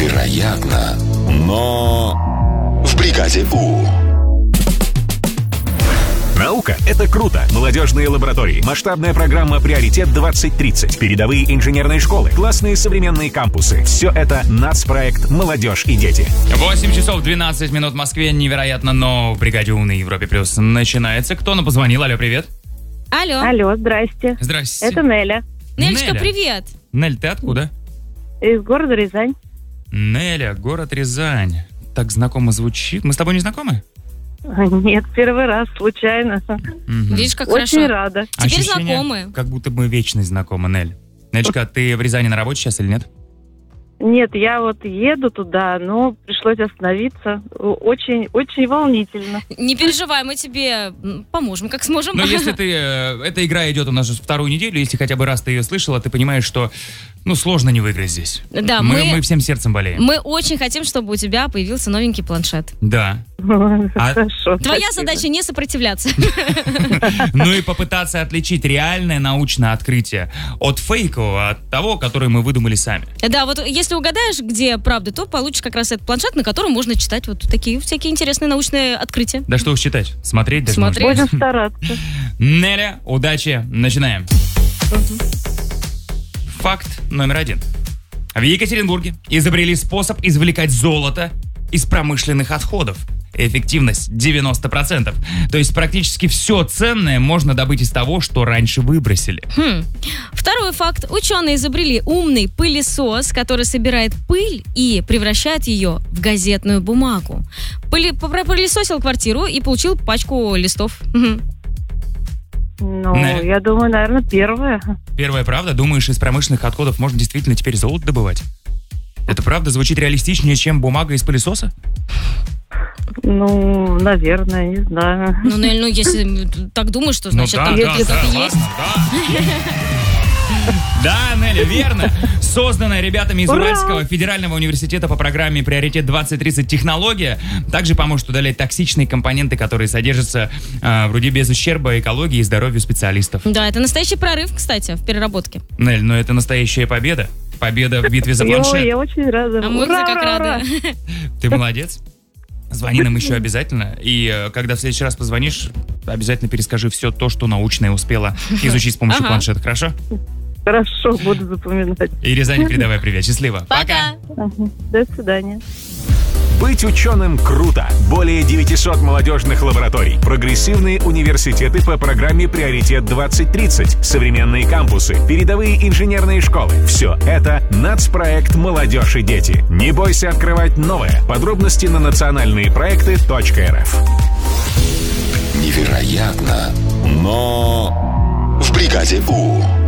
Невероятно, но в бригаде У. Наука — это круто. Молодежные лаборатории, масштабная программа «Приоритет-2030», передовые инженерные школы, классные современные кампусы. Все это нацпроект «Молодежь и дети». 8 часов 12 минут в Москве. Невероятно, но в бригаде У на Европе Плюс начинается. Кто нам позвонил? Алло, привет. Алло, здрасте. Здрасте. Это Неля. Неля. Нелечка, привет. Нель, ты откуда? Из города Рязань. Неля, город Рязань. Так знакомо звучит. Мы с тобой не знакомы? Нет, первый раз, случайно. Видишь, как Очень хорошо. рада. Теперь Ощущение, знакомы. как будто мы вечность знакомы, Нель. Нелечка, ты в Рязани на работе сейчас или нет? Нет, я вот еду туда, но пришлось остановиться. Очень, очень волнительно. Не переживай, мы тебе поможем, как сможем. Но если ты... эта игра идет у нас уже вторую неделю, если хотя бы раз ты ее слышала, ты понимаешь, что сложно не выиграть здесь. Да, мы всем сердцем болеем. Мы очень хотим, чтобы у тебя появился новенький планшет. Да. Хорошо. Твоя спасибо. задача не сопротивляться. Ну и попытаться отличить реальное научное открытие от фейкового, от того, которое мы выдумали сами. Да, вот если угадаешь, где правда, то получишь как раз этот планшет, на котором можно читать вот такие всякие интересные научные открытия. Да что уж читать, смотреть даже Смотреть. можно. Будем стараться. Неля, удачи, начинаем. Факт номер 1. В Екатеринбурге изобрели способ извлекать золото из промышленных отходов. Эффективность 90%. То есть практически все ценное можно добыть из того, что раньше выбросили. Второй факт. Ученые изобрели умный пылесос, который собирает пыль и превращает ее в газетную бумагу. Пропылесосил квартиру и получил пачку листов. Ну, Неля. я думаю, наверное, первое. Первая правда? Думаешь, из промышленных отходов можно действительно теперь золото добывать? Это правда звучит реалистичнее, чем бумага из пылесоса? Ну, наверное, не знаю. Ну, Нель, если так думаешь, то значит так, да, так и ладно, есть. Да, Неля, верно. Созданная ребятами из Уральского федерального университета по программе «Приоритет-2030» технология также поможет удалять токсичные компоненты, которые содержатся вроде без ущерба экологии и здоровью специалистов. Да, это настоящий прорыв, кстати, в переработке. Нель, но это настоящая победа. Победа в битве за планшет. Я очень рада. А мы Ура, как ура, рады. ура. Ты молодец. Звони нам еще обязательно. И когда в следующий раз позвонишь, обязательно перескажи все то, что научное успела изучить с помощью планшета. Хорошо? Хорошо, буду запоминать. И Рязани передавай привет. Счастливо. Пока. До свидания. Быть ученым круто. Более 900 молодежных лабораторий, прогрессивные университеты по программе «Приоритет-2030», современные кампусы, передовые инженерные школы. Все это нацпроект «Молодежь и дети». Не бойся открывать новое. Подробности на национальныепроекты.рф. Невероятно, но в бригаде У.